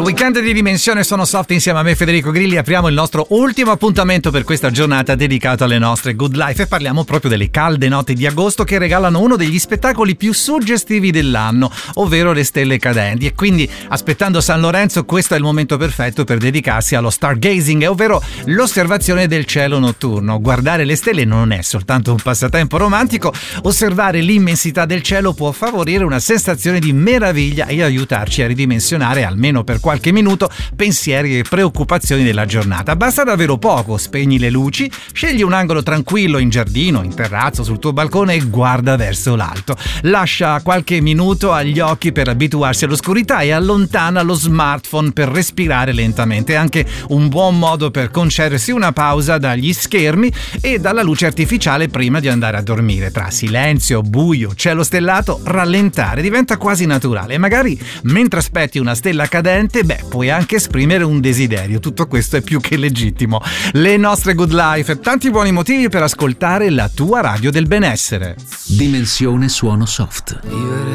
Weekend di Dimensione Suono Soft insieme a me Federico Grilli. Apriamo il nostro ultimo appuntamento per questa giornata dedicato alle nostre good life e parliamo proprio delle calde notti di agosto che regalano uno degli spettacoli più suggestivi dell'anno, ovvero le stelle cadenti. E quindi, aspettando San Lorenzo, questo è il momento perfetto per dedicarsi allo stargazing, ovvero l'osservazione del cielo notturno. Guardare le stelle non è soltanto un passatempo romantico, osservare l'immensità del cielo può favorire una sensazione di meraviglia e aiutarci a ridimensionare, almeno per qualche minuto, pensieri e preoccupazioni della giornata. Basta davvero poco: spegni le luci, scegli un angolo tranquillo in giardino, in terrazzo, sul tuo balcone e guarda verso l'alto. Lascia qualche minuto agli occhi per abituarsi all'oscurità e allontana lo smartphone per respirare lentamente. È anche un buon modo per concedersi una pausa dagli schermi e dalla luce artificiale prima di andare a dormire. Tra silenzio, buio, cielo stellato, rallentare diventa quasi naturale e magari mentre aspetti una stella cadente, puoi anche esprimere un desiderio. Tutto questo è più che legittimo. Le nostre good life e tanti buoni motivi per ascoltare la tua radio del benessere. Dimensione Suono Soft. Vivere